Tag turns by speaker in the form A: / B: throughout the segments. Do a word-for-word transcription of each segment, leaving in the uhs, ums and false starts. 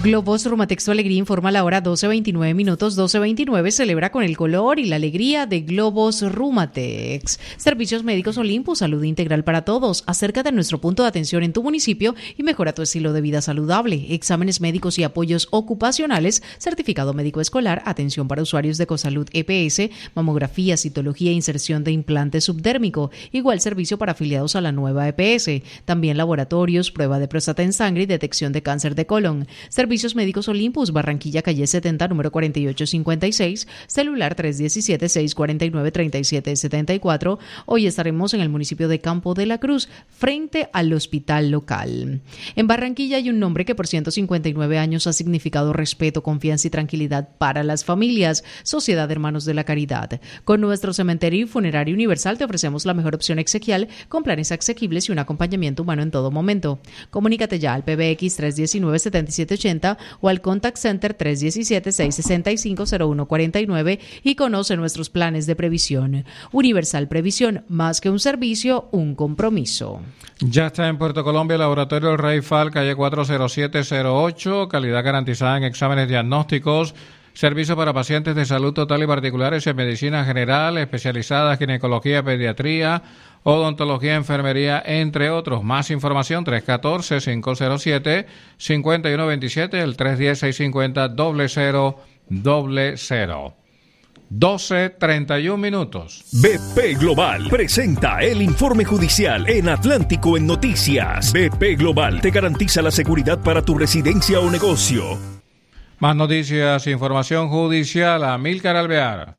A: Globos Rumatex Tu Alegría informa la hora doce veintinueve minutos. doce veintinueve celebra con el color y la alegría de Globos Rumatex. Servicios Médicos Olympus, salud integral para todos. Acércate a nuestro punto de atención en tu municipio y mejora tu estilo de vida saludable. Exámenes médicos y apoyos ocupacionales, certificado médico escolar, atención para usuarios de Ecosalud E P S, mamografía, citología e inserción de implante subdérmico. Igual servicio para afiliados a la nueva E P S. También laboratorios, prueba de próstata en sangre y detección de cáncer de colon. Servicios Médicos Olympus, Barranquilla, calle setenta, número cuarenta y ocho cincuenta y seis, celular tres uno siete, seis cuatro nueve, tres siete siete cuatro. Hoy estaremos en el municipio de Campo de la Cruz, frente al hospital local. En Barranquilla hay un nombre que por ciento cincuenta y nueve años ha significado respeto, confianza y tranquilidad para las familias: Sociedad de Hermanos de la Caridad. Con nuestro cementerio y funerario universal te ofrecemos la mejor opción exequial, con planes asequibles y un acompañamiento humano en todo momento. Comunícate ya al P B X tres uno nueve, siete siete ocho cero o al Contact Center tres uno siete, seis seis cinco, cero uno cuatro nueve y conoce nuestros planes de previsión. Universal Previsión, más que un servicio, un compromiso.
B: Ya está en Puerto Colombia el laboratorio Rey Fal, calle cuatro cero siete cero ocho, calidad garantizada en exámenes diagnósticos, servicio para pacientes de salud total y particulares en medicina general, especializadas, ginecología, pediatría, odontología, enfermería, entre otros. Más información, tres uno cuatro, cinco cero siete, cinco uno dos siete, el tres uno cero, seis cinco cero, cero cero cero. doce treinta y un minutos.
C: B P Global presenta el informe judicial en Atlántico en Noticias. B P Global te garantiza la seguridad para tu residencia o negocio.
B: Más noticias, información judicial, Amílcar Alvear.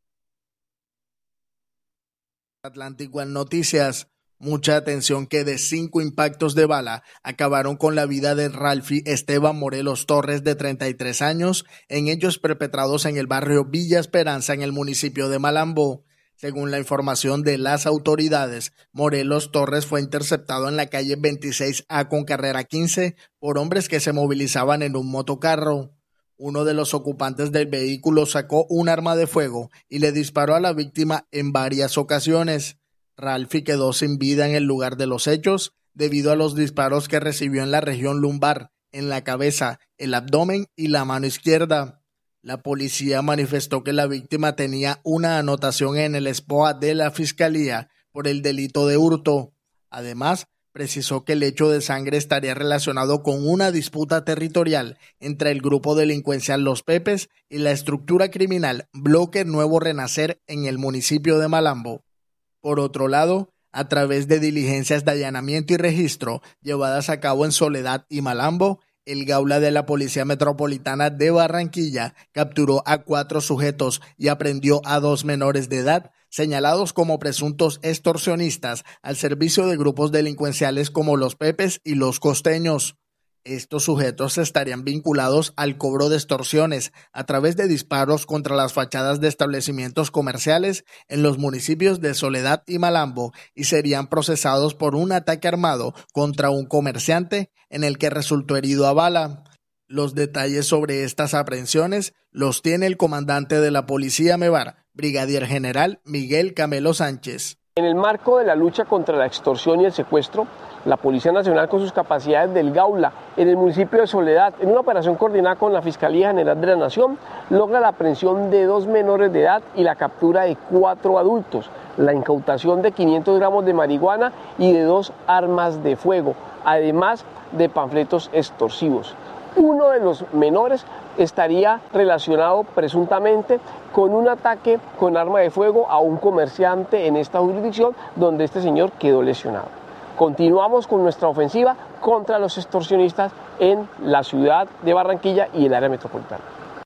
D: Atlántico en Noticias. Mucha atención que de cinco impactos de bala acabaron con la vida de Ralfi Esteban Morelos Torres, de treinta y tres años, en hechos perpetrados en el barrio Villa Esperanza, en el municipio de Malambo. Según la información de las autoridades, Morelos Torres fue interceptado en la calle veintiséis A con carrera quince por hombres que se movilizaban en un motocarro. Uno de los ocupantes del vehículo sacó un arma de fuego y le disparó a la víctima en varias ocasiones. Ralfi quedó sin vida en el lugar de los hechos debido a los disparos que recibió en la región lumbar, en la cabeza, el abdomen y la mano izquierda. La policía manifestó que la víctima tenía una anotación en el S P O A de la Fiscalía por el delito de hurto. Además, precisó que el hecho de sangre estaría relacionado con una disputa territorial entre el grupo delincuencial Los Pepes y la estructura criminal Bloque Nuevo Renacer en el municipio de Malambo. Por otro lado, a través de diligencias de allanamiento y registro llevadas a cabo en Soledad y Malambo, el Gaula de la Policía Metropolitana de Barranquilla capturó a cuatro sujetos y aprendió a dos menores de edad, señalados como presuntos extorsionistas al servicio de grupos delincuenciales como Los Pepes y Los Costeños. Estos sujetos estarían vinculados al cobro de extorsiones a través de disparos contra las fachadas de establecimientos comerciales en los municipios de Soledad y Malambo y serían procesados por un ataque armado contra un comerciante en el que resultó herido a bala. Los detalles sobre estas aprehensiones los tiene el comandante de la Policía Mevar, Brigadier General Miguel Camelo Sánchez.
E: En el marco de la lucha contra la extorsión y el secuestro, la Policía Nacional, con sus capacidades del Gaula en el municipio de Soledad, en una operación coordinada con la Fiscalía General de la Nación, logra la aprehensión de dos menores de edad y la captura de cuatro adultos, la incautación de quinientos gramos de marihuana y de dos armas de fuego, además de panfletos extorsivos. Uno de los menores estaría relacionado presuntamente con un ataque con arma de fuego a un comerciante en esta jurisdicción, donde este señor quedó lesionado. Continuamos con nuestra ofensiva contra los extorsionistas en la ciudad de Barranquilla y el área metropolitana.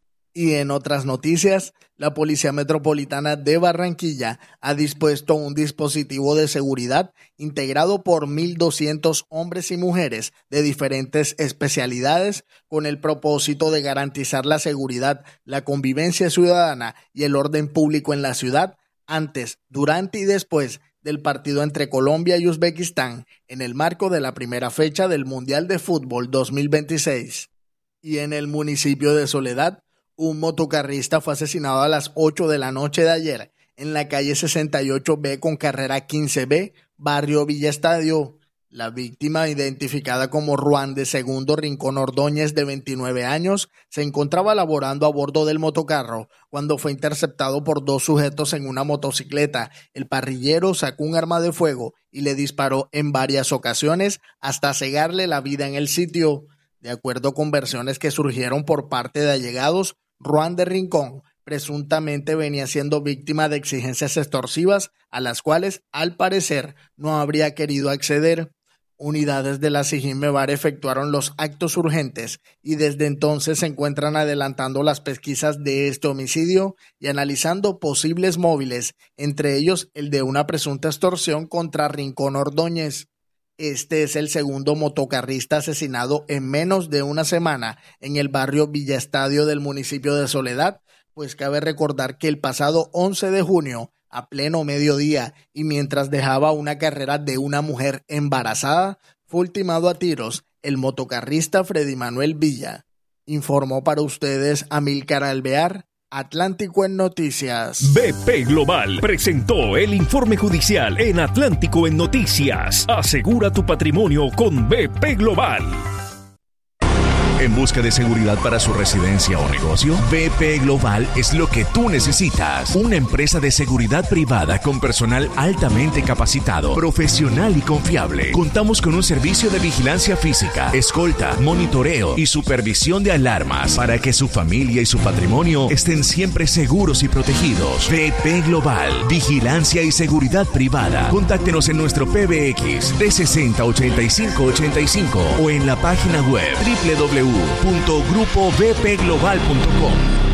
D: Y en otras noticias, la Policía Metropolitana de Barranquilla ha dispuesto un dispositivo de seguridad integrado por mil doscientos hombres y mujeres de diferentes especialidades con el propósito de garantizar la seguridad, la convivencia ciudadana y el orden público en la ciudad antes, durante y después del partido entre Colombia y Uzbekistán en el marco de la primera fecha del Mundial de Fútbol dos mil veintiséis. Y en el municipio de Soledad, un motocarrista fue asesinado a las ocho de la noche de ayer en la calle sesenta y ocho B con carrera quince B, barrio Villa Estadio. La víctima, identificada como Ruan de Segundo Rincón Ordóñez, de veintinueve años, se encontraba laborando a bordo del motocarro cuando fue interceptado por dos sujetos en una motocicleta. El parrillero sacó un arma de fuego y le disparó en varias ocasiones hasta cegarle la vida en el sitio. De acuerdo con versiones que surgieron por parte de allegados, Ruan de Rincón presuntamente venía siendo víctima de exigencias extorsivas a las cuales, al parecer, no habría querido acceder. Unidades de la SIJIN-MEBAR efectuaron los actos urgentes y desde entonces se encuentran adelantando las pesquisas de este homicidio y analizando posibles móviles, entre ellos el de una presunta extorsión contra Rincón Ordóñez. Este es el segundo motocarrista asesinado en menos de una semana en el barrio Villa Estadio del municipio de Soledad, pues cabe recordar que el pasado once de junio, a pleno mediodía y mientras dejaba una carrera de una mujer embarazada, fue ultimado a tiros el motocarrista Freddy Manuel Villa. Informó para ustedes Amílcar Alvear, Atlántico en Noticias.
C: B P Global presentó el informe judicial en Atlántico en Noticias. Asegura tu patrimonio con B P Global. En busca de seguridad para su residencia o negocio, B P Global es lo que tú necesitas. Una empresa de seguridad privada con personal altamente capacitado, profesional y confiable. Contamos con un servicio de vigilancia física, escolta, monitoreo y supervisión de alarmas para que su familia y su patrimonio estén siempre seguros y protegidos. B P Global, vigilancia y seguridad privada. Contáctenos en nuestro P B X trescientos sesenta, ochenta y cinco ochenta y cinco o en la página web doble u doble u doble u punto grupo b p global punto com.